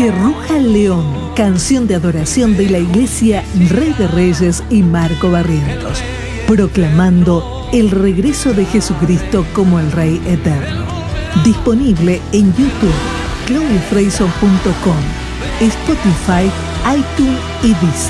Que ruja el león, canción de adoración de la Iglesia Rey de Reyes y Marco Barrientos, proclamando el regreso de Jesucristo como el Rey eterno. Disponible en YouTube, chloefreyson.com, Spotify, iTunes y Deezer.